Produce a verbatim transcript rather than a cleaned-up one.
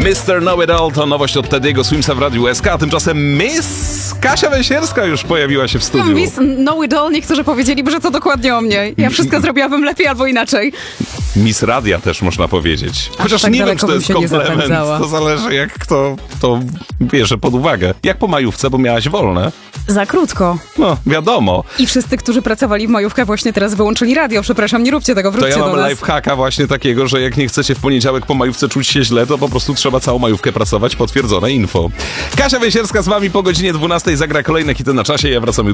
mister Know It All to nowość od Teddy'ego Swimsa w Radiu S K, a tymczasem Miss Kasia Węsierska już pojawiła się w studiu. Miss Know It All, niektórzy powiedzieliby, że to dokładnie o mnie. Ja wszystko zrobiłabym lepiej albo inaczej. Miss Radia też można powiedzieć. Chociaż tak nie wiem, czy to jest komplement. To zależy, jak kto to bierze pod uwagę. Jak po majówce, bo miałaś wolne. Za krótko. No, wiadomo. I wszyscy, którzy pracowali w majówkę, właśnie teraz wyłączyli radio. Przepraszam, nie róbcie tego, wróćcie to ja do mam nas. lifehacka właśnie takiego, że jak nie chcecie w poniedziałek po majówce czuć się źle, to po prostu trzeba całą majówkę pracować. Potwierdzone info. Kasia Węsierska z wami po godzinie dwunastej zagra kolejne hity na czasie. Ja wracam